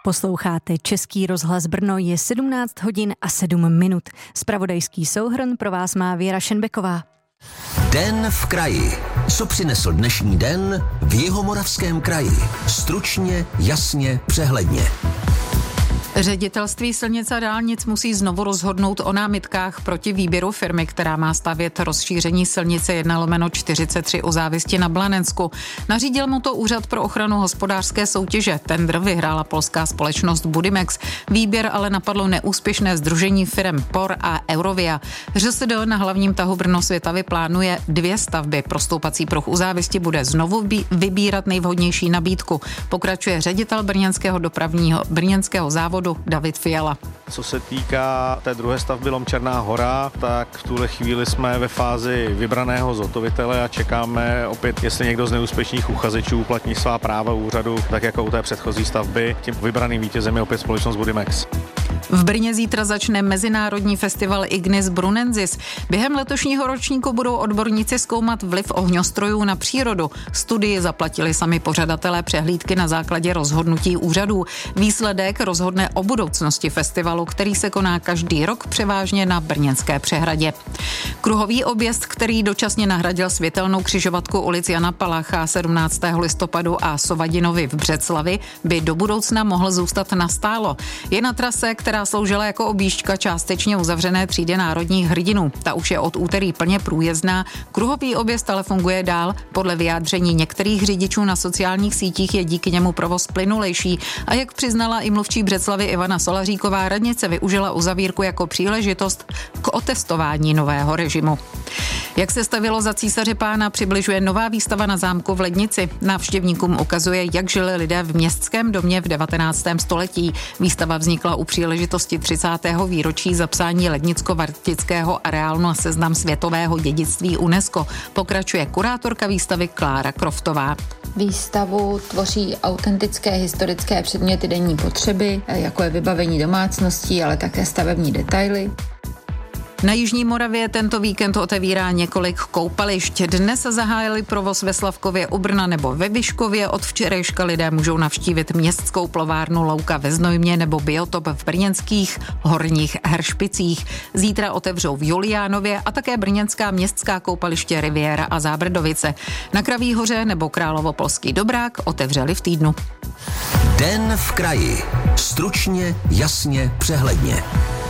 Posloucháte Český rozhlas Brno, je 17 hodin a 7 minut. Zpravodajský souhrn pro vás má Věra Šenbeková. Den v kraji. Co přinesl dnešní den v Jihomoravském kraji? Stručně, jasně, přehledně. Ředitelství silnic a dálnic musí znovu rozhodnout o námitkách proti výběru firmy, která má stavět rozšíření silnice 1/43 u Závisti na Blanensku. Nařídil mu to Úřad pro ochranu hospodářské soutěže. Tendr vyhrála polská společnost Budimex. Výběr ale napadlo neúspěšné sdružení firem POR a Eurovia. ŘSD na hlavním tahu Brno-Světavy plánuje 2 stavby. Pro stoupací pruh u Závisti bude znovu vybírat nejvhodnější nabídku. Pokračuje ředitel brněnského závodu David Fiala. Co se týká té druhé stavby Lomčerná hora, tak v tuhle chvíli jsme ve fázi vybraného zhotovitele a čekáme opět, jestli někdo z neúspěšných uchazečů uplatní svá práva úřadu, tak jako u té předchozí stavby. Tím vybraným vítězem je opět společnost Budimex. V Brně zítra začne mezinárodní festival Ignis Brunensis. Během letošního ročníku budou odborníci zkoumat vliv ohňostrojů na přírodu. Studii zaplatili sami pořadatelé přehlídky na základě rozhodnutí úřadů. Výsledek rozhodne o budoucnosti festivalu, který se koná každý rok převážně na Brněnské přehradě. Kruhový objezd, který dočasně nahradil světelnou křižovatku ulic Jana Palacha 17. listopadu a Sovadinovi v Břeclavi, by do budoucna mohl zůstat nastálo. Je na trase, která sloužila jako objížďka částečně uzavřené třídy národních hrdinů. Ta už je od úterý plně průjezdná. Kruhový objezd ale funguje dál. Podle vyjádření některých řidičů na sociálních sítích je díky němu provoz plynulejší. A jak přiznala i mluvčí Břeclavy Ivana Solaříková, radnice využila uzavírku jako příležitost k otestování nového režimu. Jak se stavilo za císaře pána, přibližuje nová výstava na zámku v Lednici. Návštěvníkům ukazuje, jak žili lidé v městském domě v 19. století. Výstava vznikla u příležitosti 30. výročí zapsání lednicko-vartického areálu na seznam světového dědictví UNESCO. Pokračuje kurátorka výstavy Klára Kroftová. Výstavu tvoří autentické historické předměty denní potřeby, jako je vybavení domácností, ale také stavební detaily. Na Jižní Moravě tento víkend otevírá několik koupališť. Dnes zahájili provoz ve Slavkově u Brna nebo ve Vyškově. Od včerejška lidé můžou navštívit městskou plovárnu Louka ve Znojmě nebo Biotop v brněnských Horních Hršpicích. Zítra otevřou v Juliánově a také brněnská městská koupaliště Riviera a Zábrdovice. Na Kraví hoře nebo Královopolský Dobrák otevřeli v týdnu. Den v kraji. Stručně, jasně, přehledně.